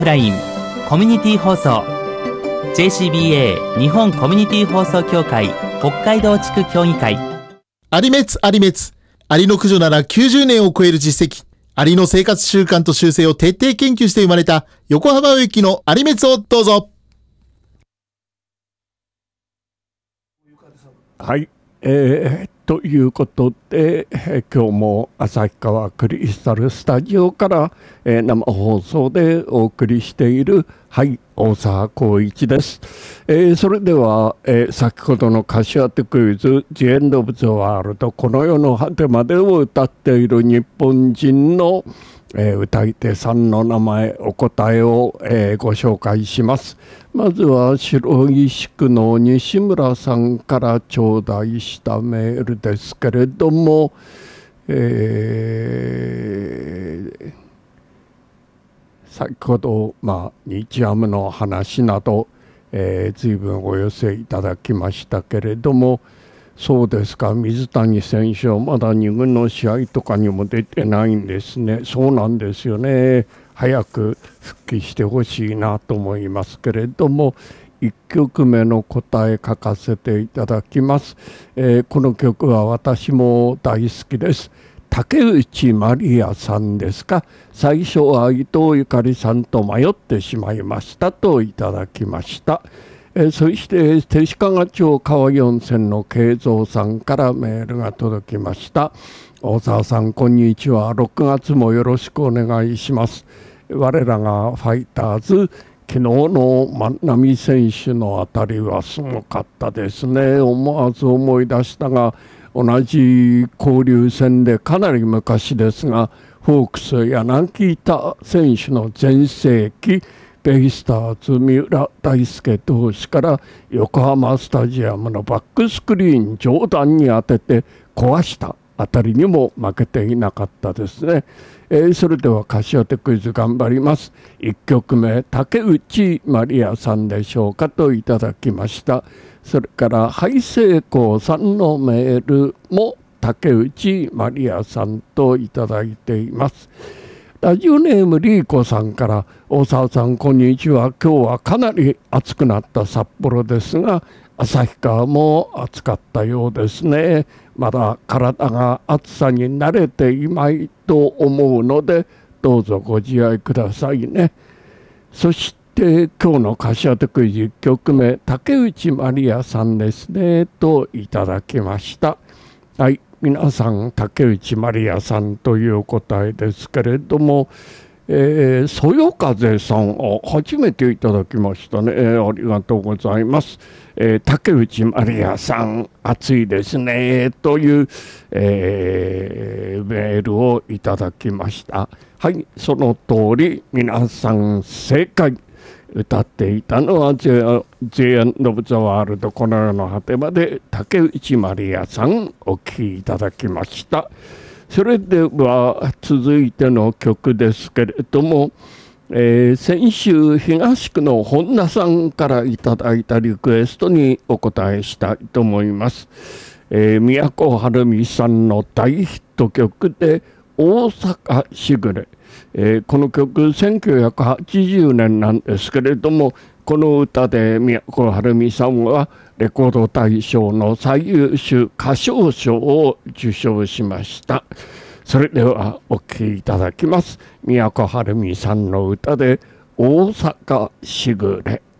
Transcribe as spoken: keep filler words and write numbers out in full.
ラインコミュニティ放送 ジェイシービーエー 日本コミュニティ放送協会北海道地区協議会。 アリメツアリメツ、アリの駆除ならきゅうじゅうねんを超える実績、アリの生活習慣と習性を徹底研究して生まれた横浜植木のアリメツをどうぞ。 はい、えー、ということで、えー、今日も旭川クリスタルスタジオから、えー、生放送でお送りしている、はい、大沢光一です。えー、それでは、えー、先ほどの歌詞当てクイズ「The End of the World」この世の果てまでを歌っている日本人の、えー、歌い手さんの名前、お答えを、えー、ご紹介します。まずは白石区の西村さんから頂戴したメールですけれども、えー、先ほど、まあ、日ハムの話など、えー、随分お寄せいただきましたけれども、そうですか、水谷選手はまだに軍の試合とかにも出てないんですね。そうなんですよね。早く復帰してほしいなと思いますけれども、いっきょくめの答え書かせていただきます。えー、この曲は私も大好きです。竹内まりやさんですか。最初は伊藤ゆかりさんと迷ってしまいましたといただきました。えー、そして手鹿町川温泉の慶三さんからメールが届きました。大沢さん、こんにちは。ろくがつもよろしくお願いします。我らがファイターズ、昨日の万波選手の当たりはすごかったですね。思わず思い出したが、同じ交流戦でかなり昔ですが、ホークス柳田選手の全盛期、ベイスターズ三浦大輔投手から横浜スタジアムのバックスクリーン上段に当てて壊したあたりにも負けていなかったですね。えー、それでは歌詞当てクイズ頑張ります。いっきょくめ、竹内まりやさんでしょうかといただきました。それからハ成功さんのメールも竹内まりやさんといただいています。ラジオネームリーコさんから、大沢さんこんにちは。今日はかなり暑くなった札幌ですが、旭川も暑かったようですね。まだ体が暑さに慣れていないと思うので、どうぞご自愛くださいね。そして今日の歌詞当てクイズいっきょくめ、竹内まりやさんですねといただきました。はい、皆さん竹内まりやさんという答えですけれども、えー、そよ風さん、初めていただきましたね。えー、ありがとうございます。えー、竹内まりやさん、暑いですねという、えー、メールをいただきました。はい、その通り皆さん正解。歌っていたのは The End of the World この世の果てまで、竹内まりやさんお聴きいただきました。それでは続いての曲ですけれども、えー、先週東区の本田さんからいただいたリクエストにお答えしたいと思います。えー、都はるみさんの大ヒット曲で大阪しぐれ。えー、この曲せんきゅうひゃくはちじゅうねんなんですけれども、この歌で都はるみさんはレコード大賞の最優秀歌唱賞を受賞しました。それではお聴きいただきます。都はるみさんの歌で大阪しぐれ。